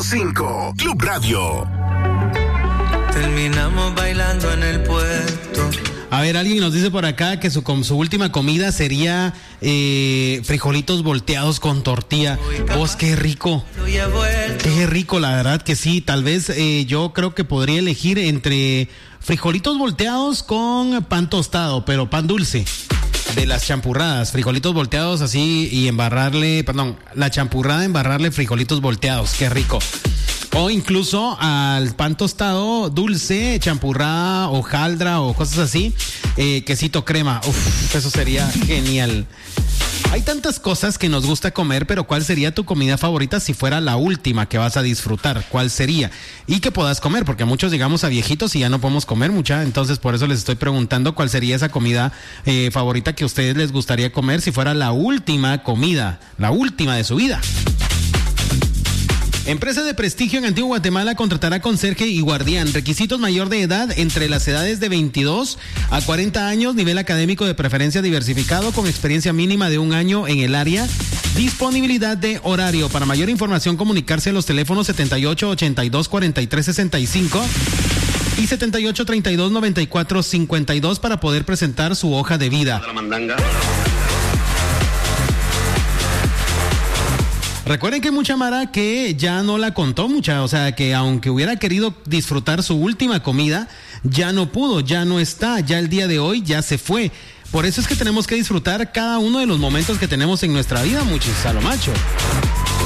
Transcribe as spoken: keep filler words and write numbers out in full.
cinco, Club Radio. Terminamos bailando en el puerto. A ver, alguien nos dice por acá que su, su última comida sería eh, frijolitos volteados con tortilla. ¡Pues qué rico! ¡Qué rico! La verdad que sí. Tal vez eh, yo creo que podría elegir entre frijolitos volteados con pan tostado, pero pan dulce. De las champurradas, frijolitos volteados así y embarrarle, perdón, la champurrada embarrarle frijolitos volteados. ¡Qué rico! O incluso al pan tostado dulce, champurrada, hojaldra o cosas así, eh, quesito crema. Uf, eso sería genial. Hay tantas cosas que nos gusta comer, pero ¿cuál sería tu comida favorita si fuera la última que vas a disfrutar? ¿Cuál sería? Y que puedas comer, porque muchos llegamos a viejitos y ya no podemos comer mucha, entonces por eso les estoy preguntando cuál sería esa comida eh, favorita que a ustedes les gustaría comer si fuera la última comida, la última de su vida. Empresa de prestigio en Antigua Guatemala contratará conserje y guardián. Requisitos: mayor de edad entre las edades de veintidós a cuarenta años, nivel académico de preferencia diversificado con experiencia mínima de un año en el área. Disponibilidad de horario. Para mayor información comunicarse a los teléfonos setenta y ocho, ochenta y dos, cuarenta y tres, sesenta y cinco y setenta y ocho, treinta y dos, noventa y cuatro, cincuenta y dos para poder presentar su hoja de vida. Recuerden que mucha mara que ya no la contó mucha, o sea que aunque hubiera querido disfrutar su última comida, ya no pudo, ya no está, ya el día de hoy ya se fue. Por eso es que tenemos que disfrutar cada uno de los momentos que tenemos en nuestra vida, muchis, a lo macho.